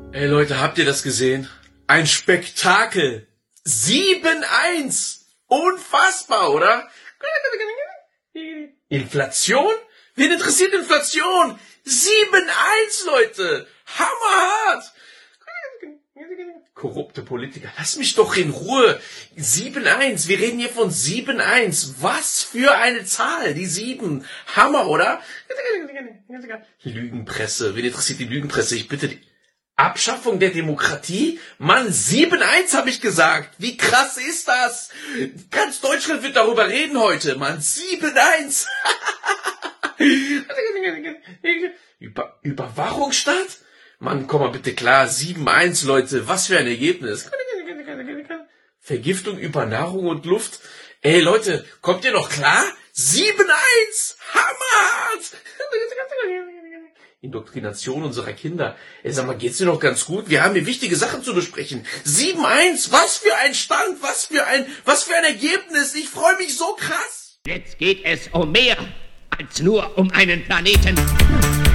Ey Leute, habt ihr das gesehen? Ein Spektakel. 7-1. Unfassbar, oder? Inflation? Wen interessiert Inflation? 7-1, Leute. Hammerhart. Korrupte Politiker, lass mich doch in Ruhe. 7-1, wir reden hier von 7-1. Was für eine Zahl, die 7. Hammer, oder? Lügenpresse, wen interessiert die Lügenpresse? Ich bitte die Abschaffung der Demokratie? Mann, 7-1 habe ich gesagt. Wie krass ist das? Ganz Deutschland wird darüber reden heute, Mann. 7-1. Überwachungsstaat? Mann, komm mal bitte klar. 7-1, Leute. Was für ein Ergebnis. Vergiftung über Nahrung und Luft. Ey, Leute, kommt ihr noch klar? 7-1. Hammerhart. Indoktrination unserer Kinder. Ey, sag mal, geht's dir noch ganz gut? Wir haben hier wichtige Sachen zu besprechen. 7-1. Was für ein Stand. Was für ein Ergebnis. Ich freue mich so krass. Jetzt geht es um mehr als nur um einen Planeten.